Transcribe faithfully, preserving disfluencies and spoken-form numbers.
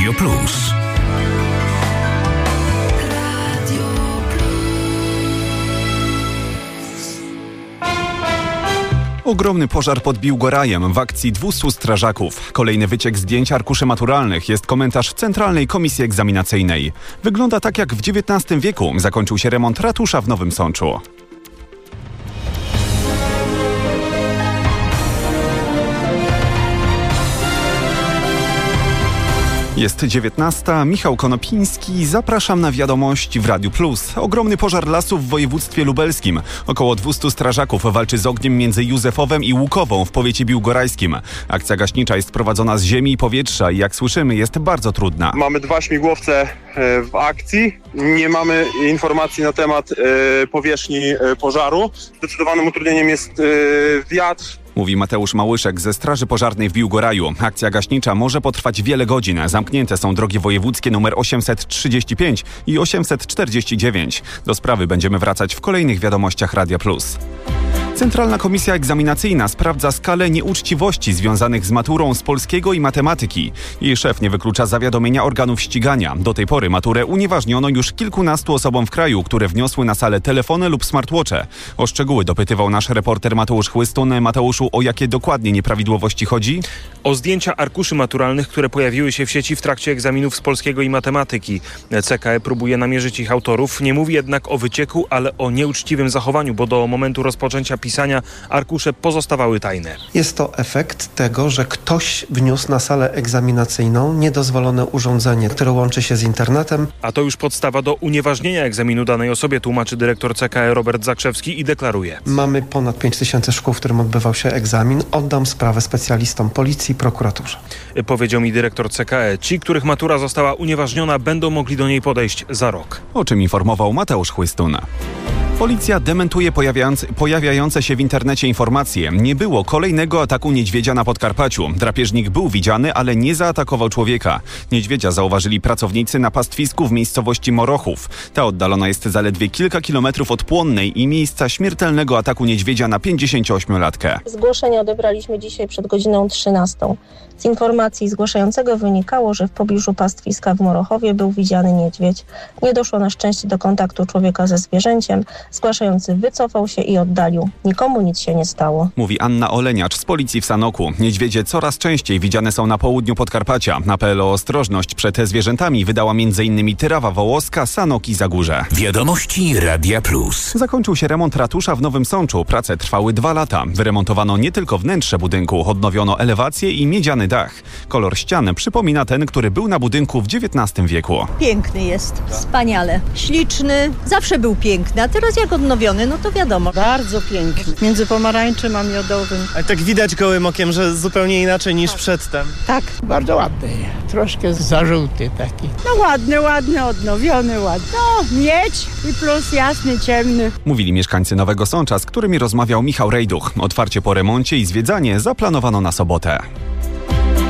Radio Plus. Ogromny pożar pod Biłgorajem w akcji dwustu strażaków. Kolejny wyciek zdjęć arkuszy maturalnych jest komentarz Centralnej Komisji Egzaminacyjnej. Wygląda tak jak w dziewiętnastym wieku zakończył się remont ratusza w Nowym Sączu. Jest dziewiętnasta, Michał Konopiński, zapraszam na wiadomości w Radiu Plus. Ogromny pożar lasów w województwie lubelskim. Około dwustu strażaków walczy z ogniem między Józefowem i Łukową w powiecie biłgorajskim. Akcja gaśnicza jest prowadzona z ziemi i powietrza i jak słyszymy jest bardzo trudna. Mamy dwa śmigłowce w akcji. Nie mamy informacji na temat powierzchni pożaru. Zdecydowanym utrudnieniem jest wiatr. Mówi Mateusz Małyszek ze Straży Pożarnej w Biłgoraju. Akcja gaśnicza może potrwać wiele godzin. Zamknięte są drogi wojewódzkie nr osiemset trzydzieści pięć i osiemset czterdzieści dziewięć. Do sprawy będziemy wracać w kolejnych wiadomościach Radia Plus. Centralna Komisja Egzaminacyjna sprawdza skalę nieuczciwości związanych z maturą z polskiego i matematyki. Jej szef nie wyklucza zawiadomienia organów ścigania. Do tej pory maturę unieważniono już kilkunastu osobom w kraju, które wniosły na salę telefony lub smartwatche. O szczegóły dopytywał nasz reporter Mateusz Chłystun. Mateuszu, o jakie dokładnie nieprawidłowości chodzi? O zdjęcia arkuszy maturalnych, które pojawiły się w sieci w trakcie egzaminów z polskiego i matematyki. C K E próbuje namierzyć ich autorów. Nie mówi jednak o wycieku, ale o nieuczciwym zachowaniu, bo do momentu rozpoczęcia pisania arkusze pozostawały tajne. Jest to efekt tego, że ktoś wniósł na salę egzaminacyjną niedozwolone urządzenie, które łączy się z internetem. A to już podstawa do unieważnienia egzaminu danej osobie, tłumaczy dyrektor C K E Robert Zakrzewski i deklaruje. Mamy ponad pięć tysięcy szkół, w którym odbywał się egzamin. Oddam sprawę specjalistom policji i prokuraturze. Powiedział mi dyrektor C K E. Ci, których matura została unieważniona, będą mogli do niej podejść za rok. O czym informował Mateusz Chłystun. Policja dementuje pojawiające, pojawiające się w internecie informacje. Nie było kolejnego ataku niedźwiedzia na Podkarpaciu. Drapieżnik był widziany, ale nie zaatakował człowieka. Niedźwiedzia zauważyli pracownicy na pastwisku w miejscowości Morochów. Ta oddalona jest zaledwie kilka kilometrów od Płonnej i miejsca śmiertelnego ataku niedźwiedzia na pięćdziesięcioośmiolatkę. Zgłoszenie odebraliśmy dzisiaj przed godziną trzynastą. Z informacji zgłaszającego wynikało, że w pobliżu pastwiska w Morochowie był widziany niedźwiedź. Nie doszło na szczęście do kontaktu człowieka ze zwierzęciem. Zgłaszający wycofał się i oddalił. Nikomu nic się nie stało. Mówi Anna Oleniacz z policji w Sanoku. Niedźwiedzie coraz częściej widziane są na południu Podkarpacia. Apel o ostrożność przed zwierzętami wydała m.in. Tyrawa Wołoska, Sanok i Zagórze. Wiadomości Radia Plus. Zakończył się remont ratusza w Nowym Sączu. Prace trwały dwa lata. Wyremontowano nie tylko wnętrze budynku, odnowiono elewację i miedziany dach. Kolor ścian przypomina ten, który był na budynku w dziewiętnastym wieku. Piękny jest, wspaniale, śliczny, zawsze był piękny, a teraz jak odnowiony, no to wiadomo. Bardzo piękny, między pomarańczem a miodowym. Ale tak widać gołym okiem, że zupełnie inaczej niż przedtem. Tak, bardzo ładny, troszkę za żółty taki. No ładny, ładny, odnowiony, ładny. No, miedź i plus jasny, ciemny. Mówili mieszkańcy Nowego Sącza, z którymi rozmawiał Michał Rejduch. Otwarcie po remoncie i zwiedzanie zaplanowano na sobotę.